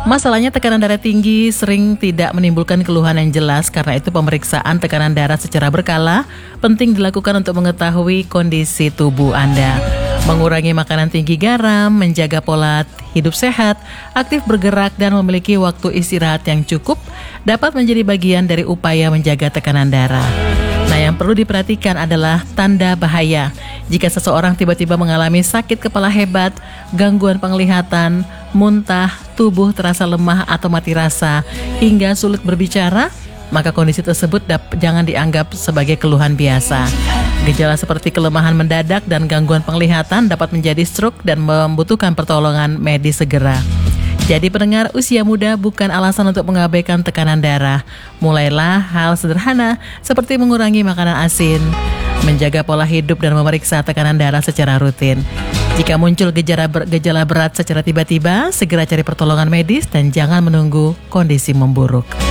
Masalahnya tekanan darah tinggi sering tidak menimbulkan keluhan yang jelas, karena itu pemeriksaan tekanan darah secara berkala penting dilakukan untuk mengetahui kondisi tubuh Anda. Mengurangi makanan tinggi garam, menjaga pola hidup sehat, aktif bergerak dan memiliki waktu istirahat yang cukup dapat menjadi bagian dari upaya menjaga tekanan darah. Nah, yang perlu diperhatikan adalah tanda bahaya. Jika seseorang tiba-tiba mengalami sakit kepala hebat, gangguan penglihatan, muntah, tubuh terasa lemah atau mati rasa, hingga sulit berbicara, maka kondisi tersebut jangan dianggap sebagai keluhan biasa. Gejala seperti kelemahan mendadak dan gangguan penglihatan dapat menjadi stroke dan membutuhkan pertolongan medis segera. Jadi pendengar, usia muda bukan alasan untuk mengabaikan tekanan darah. Mulailah hal sederhana seperti mengurangi makanan asin, menjaga pola hidup dan memeriksa tekanan darah secara rutin. Jika muncul gejala berat secara tiba-tiba, segera cari pertolongan medis dan jangan menunggu kondisi memburuk.